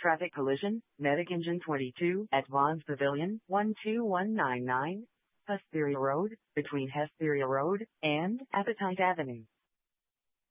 Traffic collision, Medic Engine 22 at Vaughn's Pavilion, 12199, Hesperia Road, between Hesperia Road and Appetite Avenue.